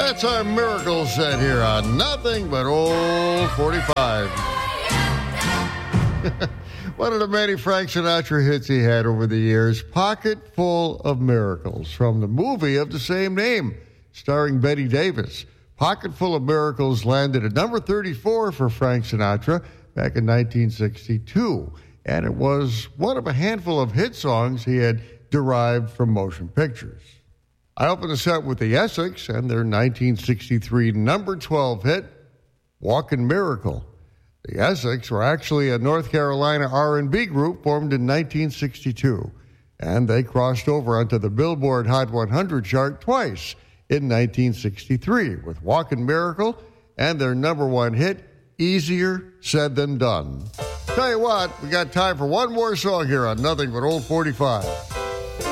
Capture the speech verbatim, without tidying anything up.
That's our miracle set here on Nothing But Old forty-five. One of the many Frank Sinatra hits he had over the years, Pocket Full of Miracles, from the movie of the same name, starring Bette Davis. Pocket Full of Miracles landed at number thirty-four for Frank Sinatra back in nineteen sixty-two, and it was one of a handful of hit songs he had derived from motion pictures. I opened the set with the Essex and their nineteen sixty-three number twelve hit, Walkin' Miracle. The Essex were actually a North Carolina R and B group formed in nineteen sixty-two, and they crossed over onto the Billboard Hot one hundred chart twice in nineteen sixty-three with Walkin' Miracle and their number one hit, Easier Said Than Done. Tell you what, we got time for one more song here on Nothing But Old forty-five.